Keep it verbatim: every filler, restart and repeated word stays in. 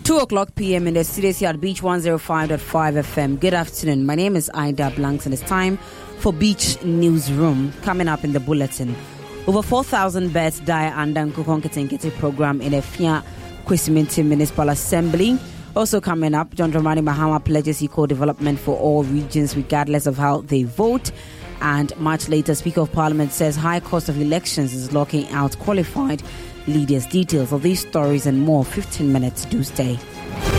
two o'clock p.m. in the studios here at Beach one oh five point five F M. Good afternoon. My name is Ida Blanks and it's time for Beach Newsroom. Coming up in the bulletin, over four thousand birds die under Nkukon Kete program in Efia Kwesiminti Municipal Assembly. Also coming up, John Dramani Mahama pledges equal development for all regions regardless of how they vote. And much later, Speaker of Parliament says high cost of elections is locking out qualified leaders. Details of these stories and more, fifteen minutes, do stay.